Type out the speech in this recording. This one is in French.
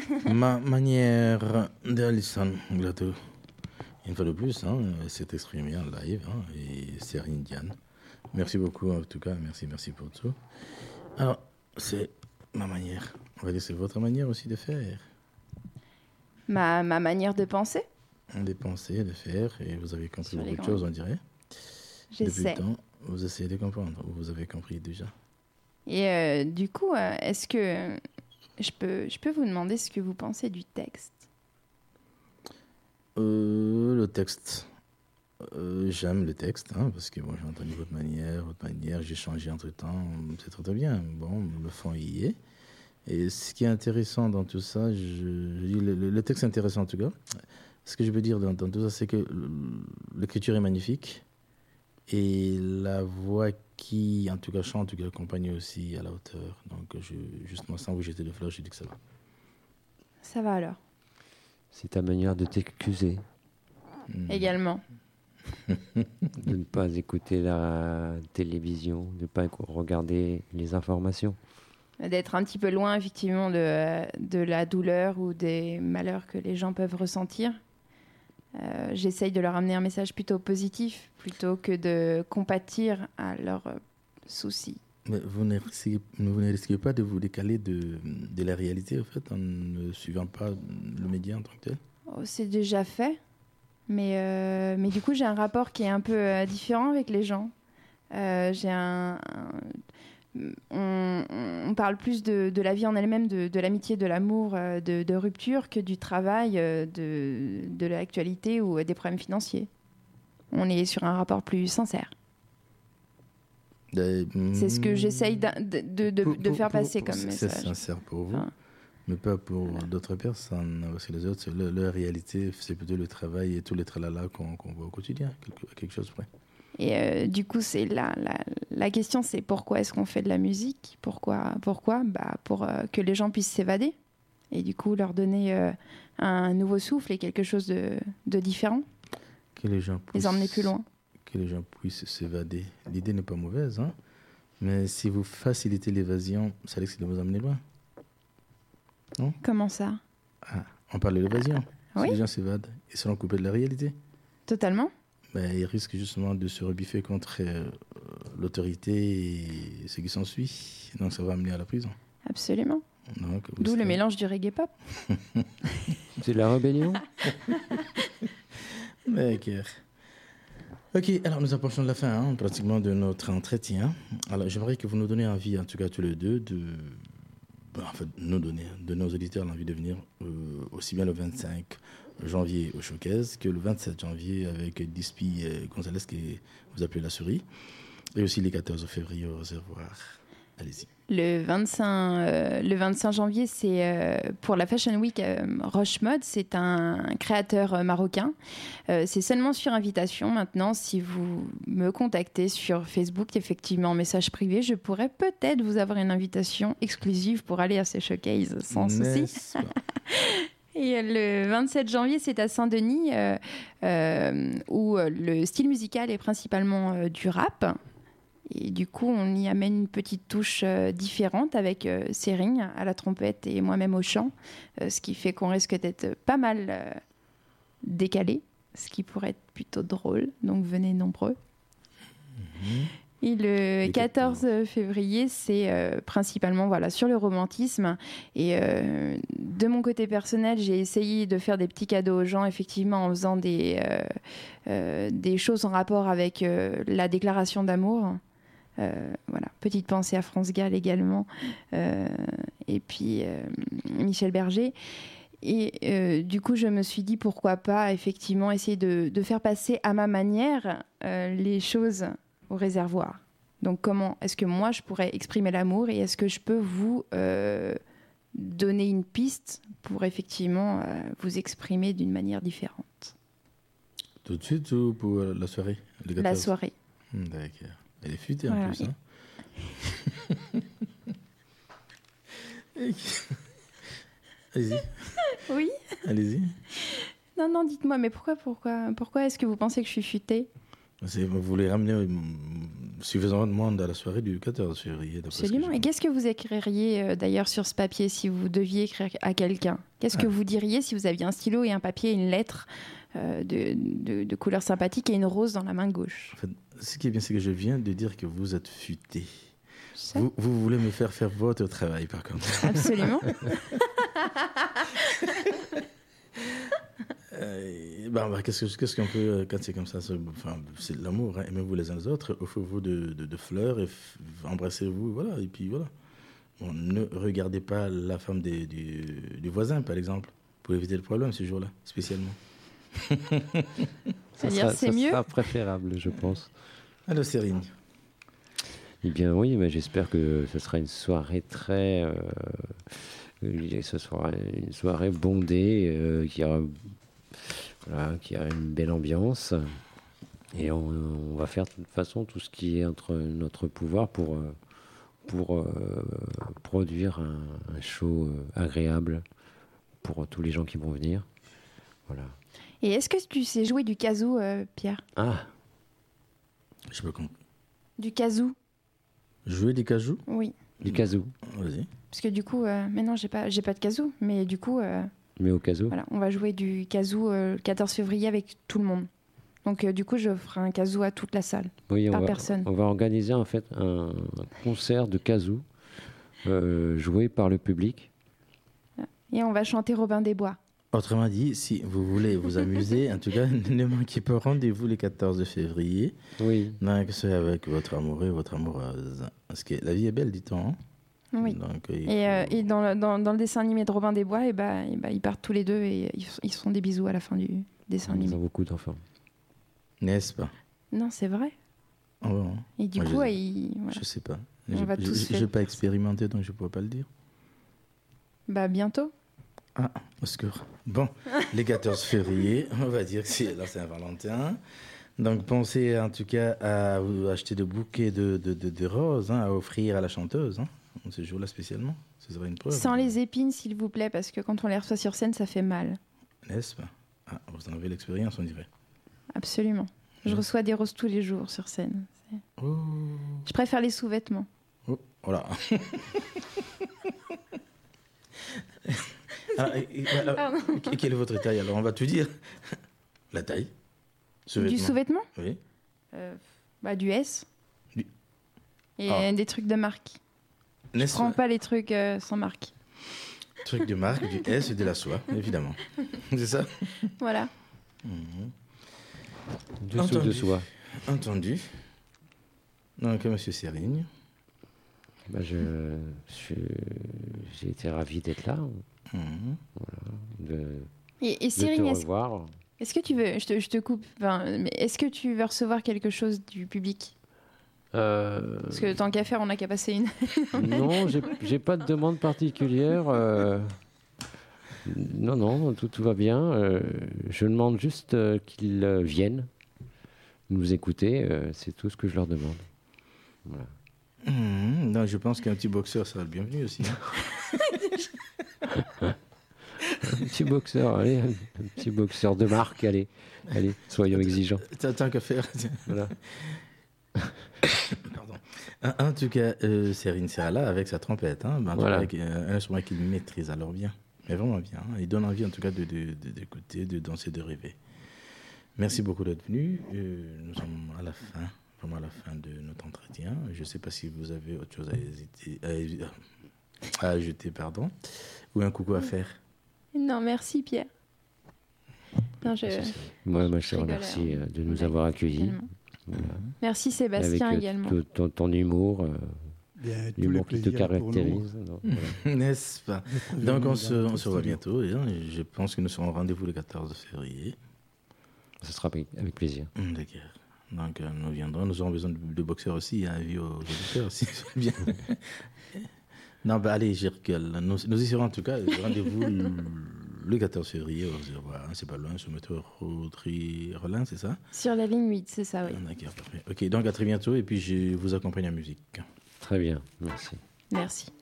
Ma manière d'Alison Glato. Une fois de plus, elle s'est exprimée en live, et c'est Indiane. Merci beaucoup, en tout cas. Merci pour tout. Alors, c'est ma manière. On va dire que c'est votre manière aussi de faire. Ma manière de penser. De penser, de faire, et vous avez compris Sur les beaucoup de choses, on dirait. J'essaie. Depuis le temps, vous essayez de comprendre, ou vous avez compris déjà. Et du coup, est-ce que je peux vous demander ce que vous pensez du texte? Le texte. J'aime le texte, parce que j'ai entendu votre manière, j'ai changé entre temps, c'est très bien. Bon, le fond y est. Et ce qui est intéressant dans tout ça, je dis le texte est intéressant en tout cas. Ce que je veux dire dans tout ça, c'est que l'écriture est magnifique et la voix qui, en tout cas, chante, en tout cas, accompagne aussi à la hauteur. Donc, justement, sans vous jeter de fleurs, je dis que ça va. Ça va alors. C'est ta manière de t'excuser. Également. De ne pas écouter la télévision, de ne pas regarder les informations. D'être un petit peu loin, effectivement, de la douleur ou des malheurs que les gens peuvent ressentir. J'essaye de leur amener un message plutôt positif, plutôt que de compatir à leurs soucis. Mais vous ne risquez pas de vous décaler de la réalité, en fait, en ne suivant pas le média en tant que tel? C'est déjà fait, mais du coup, j'ai un rapport qui est un peu différent avec les gens. On parle plus de la vie en elle-même, de l'amitié, de l'amour, de rupture, que du travail, de l'actualité ou des problèmes financiers. On est sur un rapport plus sincère. C'est ce que j'essaye de faire passer comme message. C'est sincère pour vous, mais pas pour d'autres personnes. Parce que les autres, leur réalité, c'est plutôt le travail et tous les tralala qu'on voit au quotidien, quelque chose près. Et du coup, c'est la question, c'est pourquoi est-ce qu'on fait de la musique? Pourquoi Pour que les gens puissent s'évader et du coup leur donner un nouveau souffle et quelque chose de différent. Que les gens puissent, les emmener plus loin. Que les gens puissent s'évader. L'idée n'est pas mauvaise, mais si vous facilitez l'évasion, ça risque de vous emmener loin. Non? Comment ça? On parle de l'évasion. Oui. Si les gens s'évadent, ils seront coupés de la réalité. Totalement. Ils risquent justement de se rebiffer contre l'autorité et ce qui s'ensuit. Donc ça va amener à la prison. Absolument. D'où le mélange du reggae pop. C'est la rébellion. Ok, alors nous approchons de la fin pratiquement de notre entretien. Alors j'aimerais que vous nous donniez envie, en tout cas tous les deux, nous donner, de nos auditeurs l'envie de venir aussi bien le 25 janvier au Showcase que le 27 janvier avec Dispi Gonzalez qui vous appelez la souris, et aussi les 14 février au Réservoir. Allez-y. Le 25 janvier, c'est pour la Fashion Week Roche Mode. C'est un créateur marocain. C'est seulement sur invitation. Maintenant, si vous me contactez sur Facebook, effectivement, en message privé, je pourrais peut-être vous avoir une invitation exclusive pour aller à ce showcase sans souci. Et le 27 janvier, c'est à Saint-Denis, où le style musical est principalement du rap. Et du coup, on y amène une petite touche différente avec Sering à la trompette et moi-même au chant, ce qui fait qu'on risque d'être pas mal décalé, ce qui pourrait être plutôt drôle. Donc venez nombreux. Et le 14 février, c'est principalement sur le romantisme. Et de mon côté personnel, j'ai essayé de faire des petits cadeaux aux gens, effectivement, en faisant des choses en rapport avec la déclaration d'amour. Petite pensée à France Gall également, et puis Michel Berger. Et du coup, je me suis dit pourquoi pas effectivement essayer de faire passer à ma manière les choses au Réservoir. Donc comment est-ce que moi je pourrais exprimer l'amour, et est-ce que je peux vous donner une piste pour effectivement vous exprimer d'une manière différente? Tout de suite ou pour la soirée? La soirée. D'accord. Elle est futée en plus. Allez-y. Oui. Allez-y. Non, dites-moi, mais pourquoi est-ce que vous pensez que je suis futée? Vous voulez ramener suffisamment de monde à la soirée du 14 février. Absolument. Et qu'est-ce que vous écririez d'ailleurs sur ce papier si vous deviez écrire à quelqu'un? Qu'est-ce que vous diriez si vous aviez un stylo et un papier et une lettre de couleur sympathique et une rose dans la main gauche? En fait, ce qui est bien, c'est que je viens de dire que vous êtes futé. Vous voulez me faire votre travail, par contre. Absolument. Qu'est-ce qu'on peut, quand c'est comme ça, c'est de l'amour, hein. Aimez-vous les uns les autres, offrez-vous de fleurs, et embrassez-vous, voilà, et puis voilà. Bon, ne regardez pas la femme du voisin, par exemple, pour éviter le problème ce jour-là, spécialement. C'est-à-dire, c'est mieux. Ça sera préférable, je pense. Alors, Cérine. Eh bien oui, mais j'espère que ce sera une soirée ce sera une soirée bondée, qui a une belle ambiance. Et on va faire de toute façon tout ce qui est entre notre pouvoir pour produire un show agréable pour tous les gens qui vont venir. Voilà. Et est-ce que tu sais jouer du kazoo, Pierre? Ah, Je peux comprendre. Du kazoo? Jouer des cajous? Oui. du kazoo. Vas-y. Parce que du coup, mais non, j'ai pas de kazoo. Mais du coup, Mais au kazoo. voilà, on va jouer du kazoo le 14 février avec tout le monde. Donc du coup, je ferai un kazoo à toute la salle, Oui, par personne. on va organiser en fait un concert de kazoo joué par le public. Et on va chanter Robin des Bois. Autrement dit, si vous voulez vous amuser, en tout cas, ne manquez pas rendez-vous le 14 février. Oui. Donc, c'est avec votre amoureux, votre amoureuse. Parce que la vie est belle, dit-on. Hein. Oui. Donc, Et dans le dessin animé de Robin des Bois, ils partent tous les deux et ils se font des bisous à la fin du dessin Ils animé. ont beaucoup d'enfants. N'est-ce pas? Non, c'est vrai. Oh, bon. Et du Moi, coup, je voilà. sais pas. On va tous Je faire n'ai pas expérimenté, donc je ne pourrais pas le dire. Bah bientôt. Ah, au secours. Bon, les 14 février, on va dire que c'est la Saint-Valentin. Donc, pensez en tout cas à vous acheter des bouquets de roses, hein, à offrir à la chanteuse, hein, ce jour-là spécialement. Ce serait une preuve. Sans les épines, s'il vous plaît, parce que quand on les reçoit sur scène, ça fait mal. N'est-ce pas? Ah, vous en avez l'expérience, on dirait. Absolument. Je reçois des roses tous les jours sur scène. Oh, Je préfère les sous-vêtements. oh, voilà. Alors, quelle est votre taille? Alors, on va tout dire. La taille. Du sous-vêtement? Oui. Du S. Du- Et Ah. des trucs de marque. Je N'est-ce prends pas? pas les trucs sans marque. Truc de marque, du S et de la soie, évidemment. C'est ça? Voilà. Dessous Entendu. de soi. Entendu. Donc, monsieur Sérigne. Bah, j'ai été ravi d'être là, Mhm. de Et te Cyril, revoir. est-ce que tu veux... Je te coupe. Mais est-ce que tu veux recevoir quelque chose du public? Parce que tant qu'à faire, on n'a qu'à passer une... Non, j'ai pas de demande particulière. Non, tout va bien. Je demande juste qu'ils viennent nous écouter. C'est tout ce que je leur demande. Voilà. Non, je pense qu'un petit boxeur sera le bienvenu aussi. Un petit boxeur, allez, un petit boxeur de marque, allez, soyons exigeants. Tant qu'à faire. Voilà. Pardon. En tout cas, Cérine sera là avec sa trompette. Hein, Voilà. Un instrument qu'il maîtrise alors bien. Mais vraiment bien. Hein. Il donne envie en tout cas d'écouter, de danser, de rêver. Merci beaucoup d'être venu. Nous sommes à la fin. Vraiment à la fin de notre entretien. Je ne sais pas si vous avez autre chose à ajouter, pardon, ou un coucou à faire. Non, merci Pierre. Non, Moi, je te rigole, remercie de nous Ouais, avoir accueillis. tellement. Voilà. Merci Sébastien Avec également. ton humour, Bien, tous les l'humour qui te plaisirs pour nous. caractérise. Donc, voilà. N'est-ce pas? D'être Donc venu on dans se notre revoit studio. bientôt. Et, hein, je pense que nous serons au rendez-vous le 14 février. Ce sera avec plaisir. D'accord. Donc nous viendrons. Nous aurons besoin de boxeurs aussi, hein, vu aux auditeurs aussi. Bien. Non, allez, je rigole. Nous y serons en tout cas. Rendez-vous le 14 février au reservoir. Hein, c'est pas loin, sur le métro Relin, c'est ça? Sur la ligne 8, c'est ça, oui. D'accord, parfait. Ok, donc à très bientôt et puis je vous accompagne en musique. Très bien, merci. Merci.